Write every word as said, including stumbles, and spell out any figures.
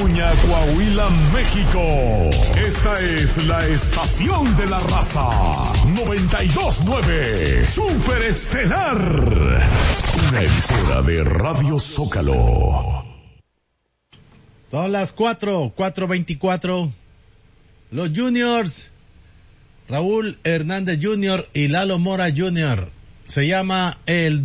Vicuña, Coahuila, México. Esta es la estación de la raza. noventa y dos punto nueve. Super Estelar. Una emisora de Radio Zócalo. Son las cuatro, cuatro veinticuatro. Los Juniors, Raúl Hernández junior y Lalo Mora junior Se llama el